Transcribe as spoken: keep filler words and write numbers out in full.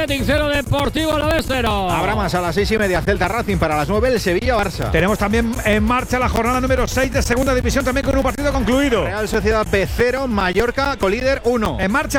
Athletic cero, Deportivo Alavés cero. Habrá más a las seis y media, Celta Racing, para las nueve el Sevilla-Barça. Tenemos también en marcha la jornada número seis de Segunda División, también con un partido concluido. Real Sociedad B cero, Mallorca, colíder uno. En marcha